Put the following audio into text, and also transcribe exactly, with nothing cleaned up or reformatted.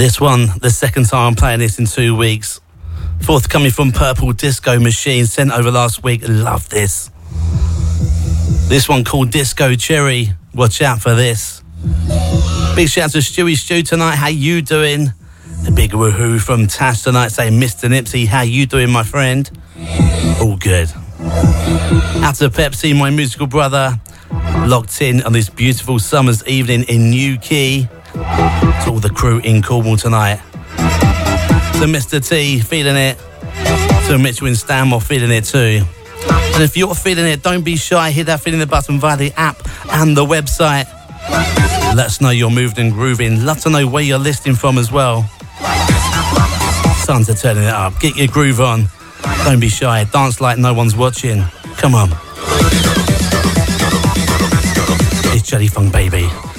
This one, the second time I'm playing this in two weeks. Fourth coming from Purple Disco Machine, sent over last week. Love this. This one called Disco Cherry. Watch out for this. Big shout out to Stewie Stew tonight. How you doing? A big woohoo from Tash tonight saying, Mister Nipsey, how you doing, my friend? All good. Out to Pepsi, my musical brother, locked in on this beautiful summer's evening in Newquay. To all the crew in Cornwall tonight. To Mister T, feeling it. To Mitchell and Stanmore, feeling it too. And if you're feeling it, don't be shy. Hit that feeling the button via the app and the website. Let us know you're moved and grooving. Love to know where you're listening from as well. Time to turn it up. Get your groove on. Don't be shy. Dance like no one's watching. Come on. It's Jelly Funk, baby.